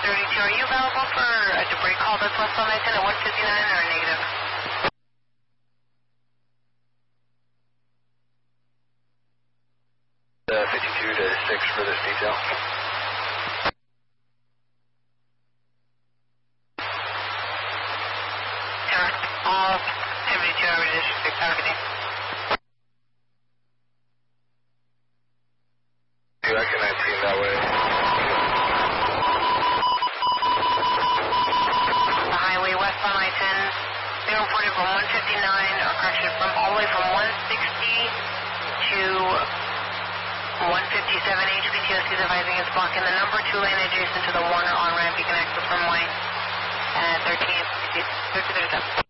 are you available for a debris call that's westbound I-10 at 159 or negative? 52 to 6 for this detail. All 72 over district targeting. I can 19 that way. The highway westbound I-10, they reported from 159, or correction, from all the way from 160 to 157 HPTOC is advising it's blocking the number 2 lane adjacent to the Warner on-ramp. You can access from lane 13.